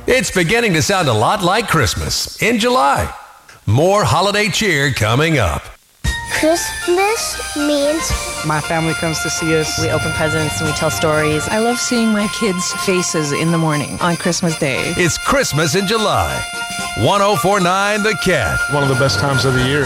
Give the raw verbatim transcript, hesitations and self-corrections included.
It's beginning to sound a lot like Christmas in July. More holiday cheer coming up. Christmas means my family comes to see us. We open presents and we tell stories. I love seeing my kids' faces in the morning on Christmas Day. It's Christmas in July. one oh four point nine The Cat. One of the best times of the year.